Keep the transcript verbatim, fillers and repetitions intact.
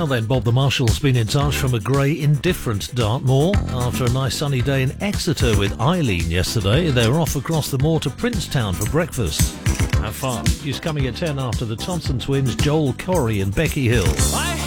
Well then, Bob the Marshal's been in touch from a grey, indifferent Dartmoor. After a nice sunny day in Exeter with Eileen yesterday, they were off across the moor to Princetown for breakfast. Have fun. He's coming at ten after the Thompson twins, Joel Corey and Becky Hill. I